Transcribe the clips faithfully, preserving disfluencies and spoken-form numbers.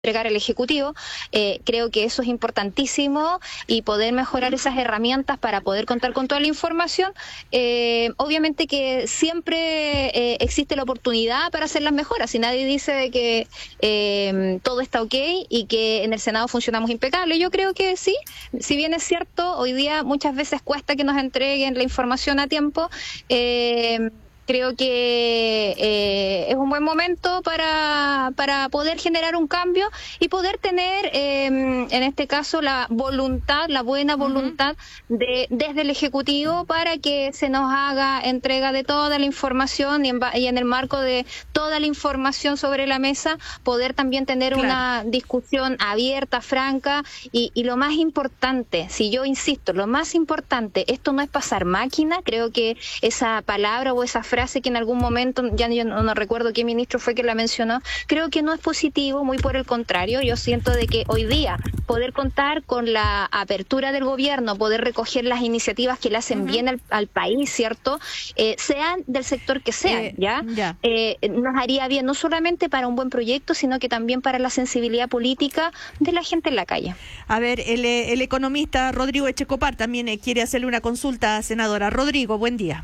entregar el Ejecutivo. Eh, creo que eso es importantísimo y poder mejorar esas herramientas para poder contar con toda la información. Eh, obviamente que siempre eh, existe la oportunidad para hacer las mejoras y nadie dice de que eh, todo está ok y que en el Senado funcionamos impecable. Yo creo que sí, si bien es cierto, hoy día muchas veces cuesta que nos entreguen la información a tiempo. Eh, Creo que eh, es un buen momento para, para poder generar un cambio y poder tener, eh, en este caso, la voluntad, la buena voluntad de desde el Ejecutivo para que se nos haga entrega de toda la información y en, y en el marco de toda la información sobre la mesa, poder también tener claro. una discusión abierta, franca y, y lo más importante, si yo insisto, lo más importante, esto no es pasar máquina, creo que esa palabra o esa frase que en algún momento, ya yo no, no recuerdo qué ministro fue que la mencionó, creo que no es positivo, muy por el contrario, yo siento de que hoy día poder contar con la apertura del gobierno, poder recoger las iniciativas que le hacen uh-huh. bien al, al país, ¿cierto? Eh, sean del sector que sean, eh, ¿ya? ya. Eh, nos haría bien no solamente para un buen proyecto, sino que también para la sensibilidad política de la gente en la calle. A ver, el, el economista Rodrigo Echecopar también quiere hacerle una consulta, senadora. Rodrigo, buen día.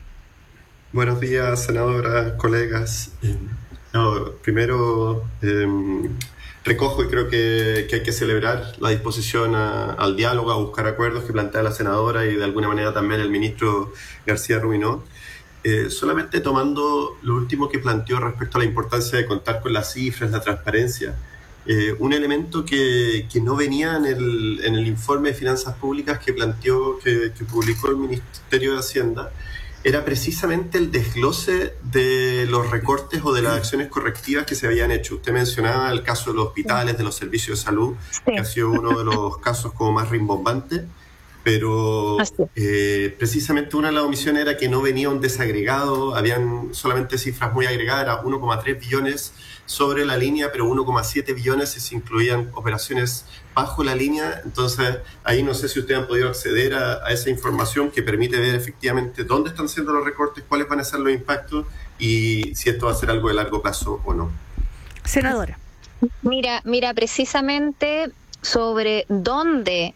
Buenos días, senadora, colegas. Eh, no, primero, eh, recojo y creo que, que hay que celebrar la disposición a, al diálogo, a buscar acuerdos que plantea la senadora y de alguna manera también el ministro García Rubinó. Eh, solamente tomando lo último que planteó respecto a la importancia de contar con las cifras, la transparencia. Eh, un elemento que, que no venía en el, en el informe de finanzas públicas que planteó, que, que publicó el Ministerio de Hacienda, era precisamente el desglose de los recortes o de las acciones correctivas que se habían hecho. Usted mencionaba el caso de los hospitales, de los servicios de salud, que ha sido uno de los casos como más rimbombantes, pero eh, precisamente una de las omisiones era que no venía un desagregado, habían solamente cifras muy agregadas, era uno coma tres billones sobre la línea, pero uno coma siete billones si se incluían operaciones bajo la línea. Entonces ahí no sé si ustedes han podido acceder a, a esa información que permite ver efectivamente dónde están siendo los recortes, cuáles van a ser los impactos y si esto va a ser algo de largo plazo o no. Senadora. Mira, mira, precisamente sobre dónde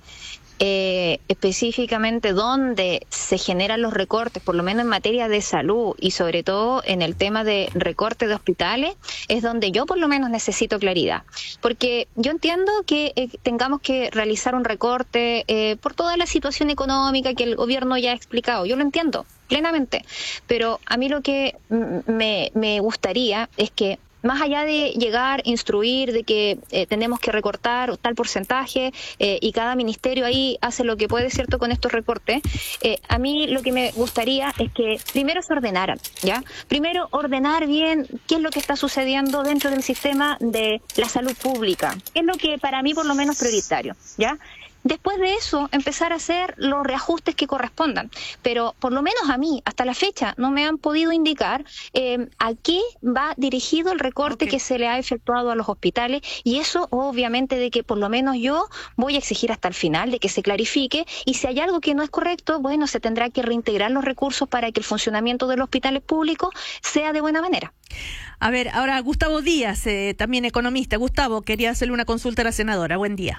Eh, específicamente dónde se generan los recortes, por lo menos en materia de salud y sobre todo en el tema de recortes de hospitales, es donde yo por lo menos necesito claridad. Porque yo entiendo que eh, tengamos que realizar un recorte eh, por toda la situación económica que el gobierno ya ha explicado. Yo lo entiendo plenamente, pero a mí lo que me, me gustaría es que más allá de llegar, instruir de que eh, tenemos que recortar tal porcentaje eh, y cada ministerio ahí hace lo que puede, ¿cierto?, con estos recortes, eh, a mí lo que me gustaría es que primero se ordenaran, ¿ya? Primero ordenar bien qué es lo que está sucediendo dentro del sistema de la salud pública, que es lo que para mí por lo menos prioritario, ¿ya? Después de eso, empezar a hacer los reajustes que correspondan. Pero por lo menos a mí, hasta la fecha, no me han podido indicar eh, a qué va dirigido el recorte okay. que se le ha efectuado a los hospitales. Y eso, obviamente, de que por lo menos yo voy a exigir hasta el final, de que se clarifique. Y si hay algo que no es correcto, bueno, se tendrá que reintegrar los recursos para que el funcionamiento de los hospitales públicos sea de buena manera. A ver, ahora Gustavo Díaz, eh, también economista. Gustavo, quería hacerle una consulta a la senadora. Buen día.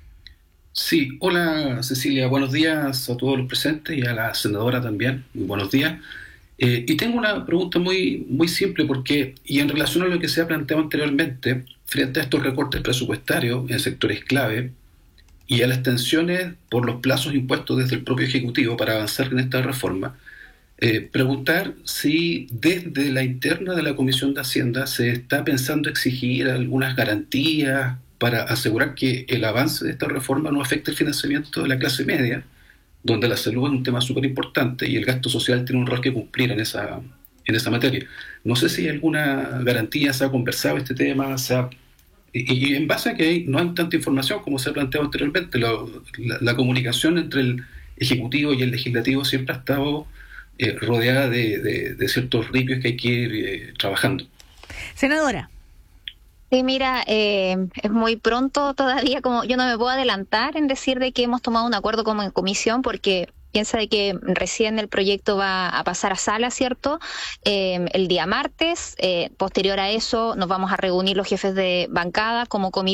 Sí, hola Cecilia, buenos días a todos los presentes y a la senadora también, muy buenos días. Eh, y tengo una pregunta muy, muy simple porque, y en relación a lo que se ha planteado anteriormente, frente a estos recortes presupuestarios en sectores clave y a las tensiones por los plazos impuestos desde el propio Ejecutivo para avanzar en esta reforma, eh, preguntar si desde la interna de la Comisión de Hacienda se está pensando exigir algunas garantías para asegurar que el avance de esta reforma no afecte el financiamiento de la clase media, donde la salud es un tema súper importante y el gasto social tiene un rol que cumplir en esa, en esa materia. No sé si hay alguna garantía, se ha conversado este tema, se ha, y, y en base a que hay, no hay tanta información como se ha planteado anteriormente, lo, la, la comunicación entre el Ejecutivo y el Legislativo siempre ha estado eh, rodeada de, de, de ciertos ripios que hay que ir eh, trabajando. Senadora. Sí, mira, eh, es muy pronto todavía, como yo no me puedo adelantar en decir de que hemos tomado un acuerdo como en comisión, porque piensa de que recién el proyecto va a pasar a sala, ¿cierto? Eh, el día martes, eh, posterior a eso nos vamos a reunir los jefes de bancada como comité